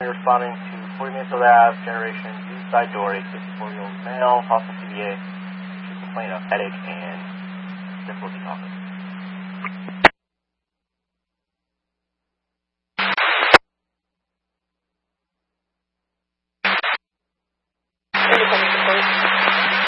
Responding to 40 minutes of lab generation, inside door, a 54-year-old male, hospital CBA, to complain of headache and difficulty talking. Independent support.